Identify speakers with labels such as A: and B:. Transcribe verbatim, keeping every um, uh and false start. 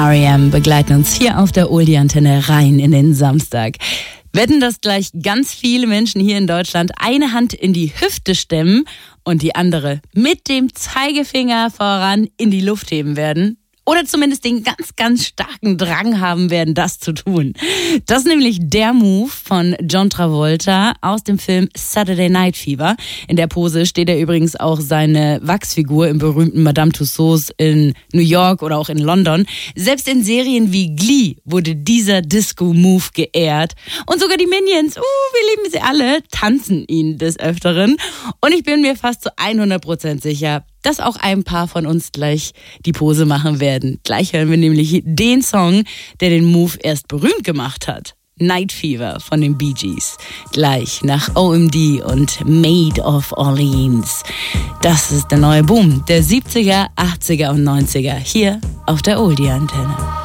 A: R E M begleiten uns hier auf der Oldie-Antenne rein in den Samstag. Wetten, dass gleich ganz viele Menschen hier in Deutschland eine Hand in die Hüfte stemmen und die andere mit dem Zeigefinger voran in die Luft heben werden? Oder zumindest den ganz, ganz starken Drang haben werden, das zu tun. Das ist nämlich der Move von John Travolta aus dem Film Saturday Night Fever. In der Pose steht er übrigens auch seine Wachsfigur im berühmten Madame Tussauds in New York oder auch in London. Selbst in Serien wie Glee wurde dieser Disco-Move geehrt. Und sogar die Minions, uh, wir lieben sie alle, tanzen ihn des Öfteren. Und ich bin mir fast zu hundert Prozent sicher, dass auch ein paar von uns gleich die Pose machen werden. Gleich hören wir nämlich den Song, der den Move erst berühmt gemacht hat. Night Fever von den Bee Gees. Gleich nach O M D und Maid of Orleans. Das ist der neue Boom der siebziger, achtziger und neunziger hier auf der Oldie-Antenne.